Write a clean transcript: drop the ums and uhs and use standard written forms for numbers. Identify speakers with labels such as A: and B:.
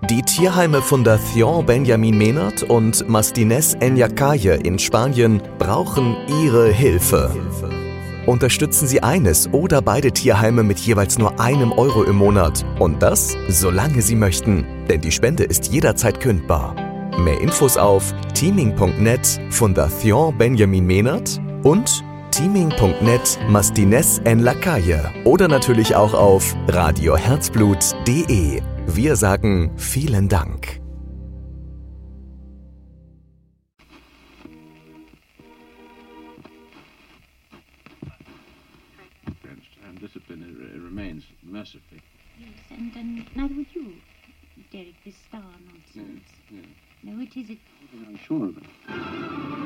A: Die Tierheime Fundación Benjamin Menard und Mastines Enyakaye in Spanien brauchen Ihre Hilfe. Unterstützen Sie eines oder beide Tierheime mit jeweils nur €1 im Monat. Und das, solange Sie möchten. Denn die Spende ist jederzeit kündbar. Mehr Infos auf teaming.net Fundación Benjamin Menard und teaming.net Mastines Enyakaye oder natürlich auch auf radioherzblut.de. Wir sagen vielen Dank.
B: And discipline remains mercifully.
C: Yes, and neither would you, Derek, this star nonsense.
B: Yes.
C: No, it is.
B: I'm sure of it.